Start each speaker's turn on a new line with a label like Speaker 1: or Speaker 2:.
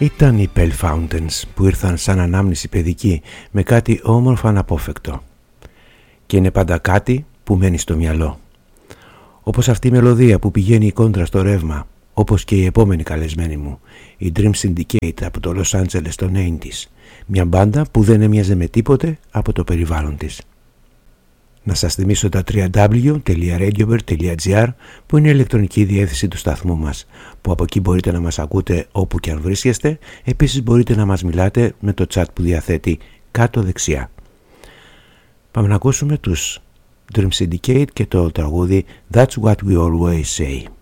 Speaker 1: Ήταν οι Pale Fountains που ήρθαν σαν ανάμνηση παιδική με κάτι όμορφα αναπόφευκτο. Και είναι πάντα κάτι που μένει στο μυαλό. Όπως αυτή η μελωδία που πηγαίνει κόντρα στο ρεύμα, όπως και η επόμενη καλεσμένη μου, η Dream Syndicate από το Los Angeles των 80's, μια μπάντα που δεν έμοιαζε με τίποτε από το περιβάλλον της. Να σας θυμίσω τα www.radiobird.gr που είναι η ηλεκτρονική διεύθυνση του σταθμού μας, που από εκεί μπορείτε να μας ακούτε όπου και αν βρίσκεστε. Επίσης μπορείτε να μας μιλάτε με το chat που διαθέτει κάτω δεξιά. Πάμε να ακούσουμε τους Dream Syndicate και το τραγούδι That's What We Always Say.